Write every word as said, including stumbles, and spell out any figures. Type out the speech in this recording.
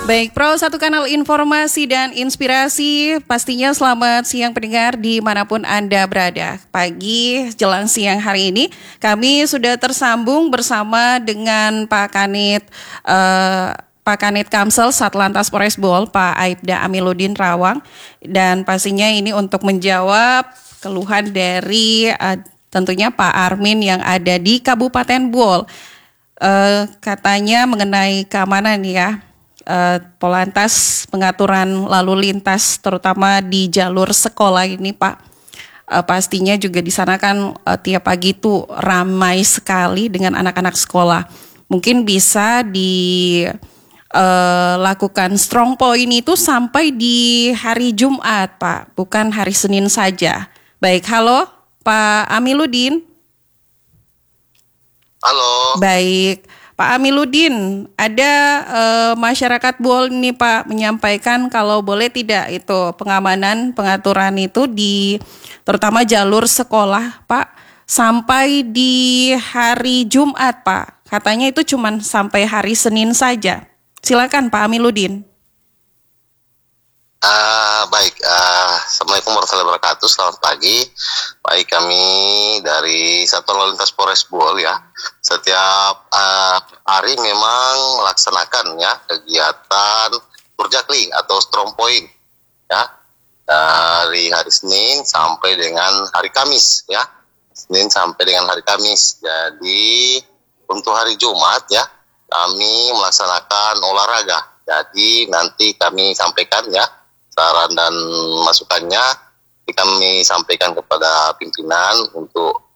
Baik, Pro, satu kanal informasi dan inspirasi. Pastinya selamat siang pendengar dimanapun Anda berada. Pagi jelang siang hari ini, kami sudah tersambung bersama dengan Pak Kanit, uh, Pak Kanit Kamsel Satlantas Polres Bol, Pak Aibda Amiluddin Rawang. Dan pastinya ini untuk menjawab keluhan dari uh, tentunya Pak Armin yang ada di Kabupaten Bol. Uh, katanya mengenai keamanan ya. Uh, Polantas pengaturan lalu lintas terutama di jalur sekolah ini Pak, uh, pastinya juga di sana kan uh, tiap pagi itu ramai sekali dengan anak-anak sekolah. Mungkin bisa dilakukan uh, strong point itu sampai di hari Jumat Pak, bukan hari Senin saja. Baik, halo Pak Amiluddin. Halo. Baik. Pak Amiluddin, ada uh, masyarakat Bol nih Pak menyampaikan kalau boleh tidak itu pengamanan pengaturan itu di terutama jalur sekolah Pak sampai di hari Jumat Pak. Katanya itu cuma sampai hari Senin saja. Silakan Pak Amiluddin. Uh, baik, uh, Assalamualaikum warahmatullahi wabarakatuh. Selamat pagi. Baik, kami dari Satuan Lalu Lintas Polres Bol ya. Setiap uh, hari memang melaksanakan ya kegiatan Purjakli atau strong point ya dari hari Senin sampai dengan hari Kamis ya. Senin sampai dengan hari Kamis. Jadi untuk hari Jumat ya kami melaksanakan olahraga. Jadi nanti kami sampaikan ya saran dan masukannya kami sampaikan kepada pimpinan untuk